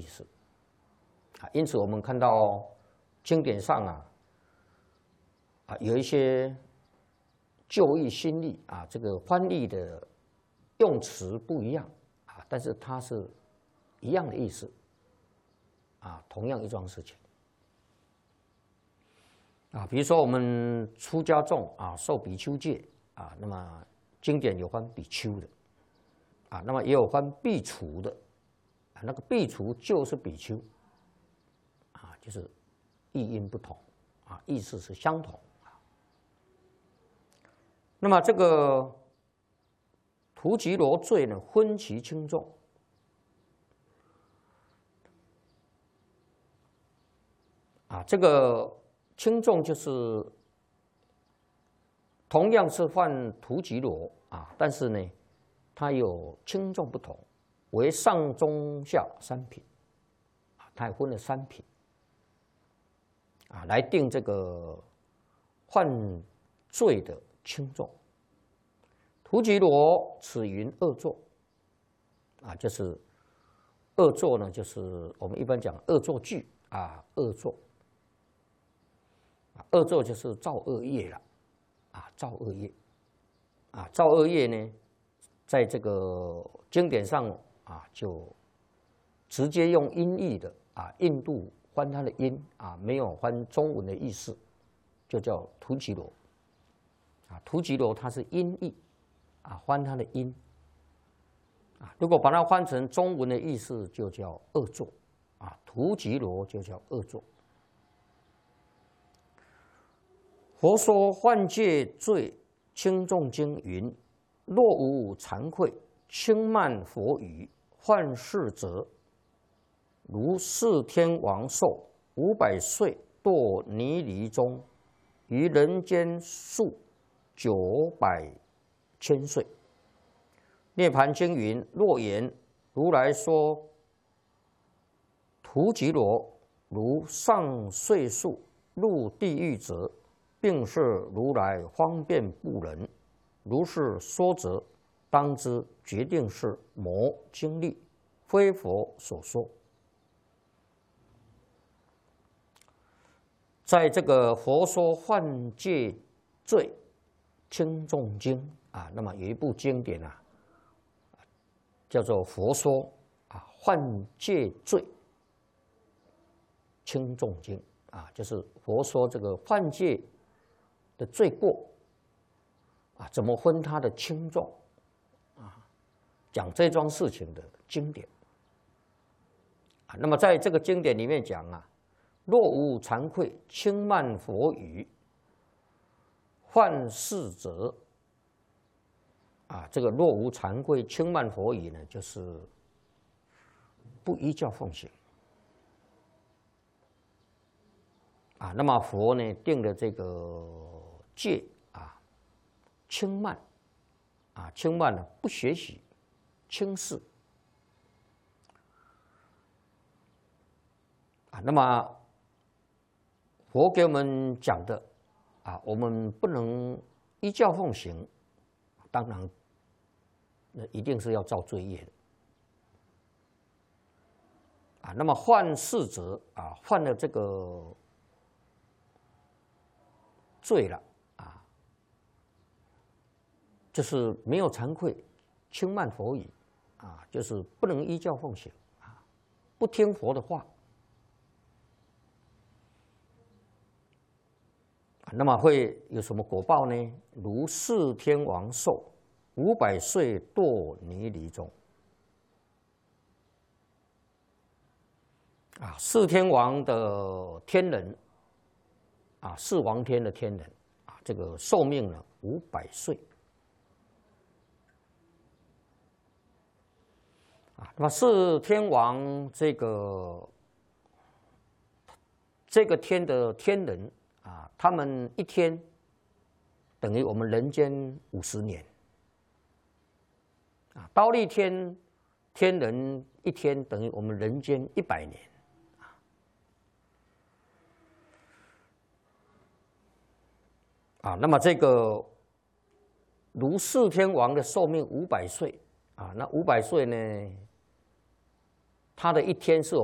思啊。因此，我们看到经典上有一些旧译新译这个翻译的用词不一样但是它是一样的意思同样一桩事情比如说我们出家众受比丘戒那么经典有翻比丘的那么也有翻苾芻的那个苾芻就是比丘就是译音不同意思是相同那么这个荼蘼罗罪呢，分其轻重这个轻重就是同样是犯荼蘼罗但是呢，它有轻重不同，为上中下三品它也分了三品来定这个犯罪的轻重。荼蘼罗此云恶作就是恶作呢，就是我们一般讲恶作剧恶作恶作就是造恶业了造恶业造恶业呢，在这个经典上就直接用音译的印度翻它的音没有翻中文的意思，就叫荼蘼罗荼蘼罗它是音译翻它的音如果把它翻成中文的意思，就叫恶作荼蘼罗就叫恶作。佛说犯戒罪轻重经云：若无惭愧，轻慢佛语，犯事者，如释天王寿500岁堕泥犁中，于人间数900千岁。涅盘经云：若言如来说荼蘼罗如上岁数入地狱者，并是如来方便不能。如是说者，当知决定是魔经历，非佛所说。在这个《佛说犯戒罪轻重经》那么有一部经典叫做《佛说犯戒罪轻重经》就是佛说这个犯戒的罪过怎么分它的轻重讲这桩事情的经典那么在这个经典里面讲若无惭愧，轻慢佛语，犯事者这个若无惭愧，轻慢佛语呢，就是不依教奉行那么佛呢定的这个戒轻慢轻慢呢不学习，轻视那么佛给我们讲的我们不能依教奉行，当然那一定是要造罪业的那么犯事者犯了这个罪了就是没有惭愧，轻慢佛语就是不能依教奉行不听佛的话那么会有什么果报呢？如释天王寿500岁堕泥犁中释天王的天人释王天的天人这个寿命呢500岁那么释天王这个天的天人他们一天等于我们人间50年忉利天天人一天等于我们人间100年那么这个如释天王的寿命500岁那500岁呢，他的一天是我们